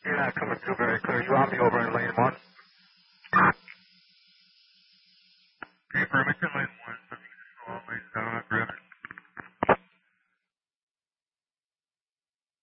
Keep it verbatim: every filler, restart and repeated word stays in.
You're not coming through very clear. You want me over in lane one? Okay, Burlington, lane one.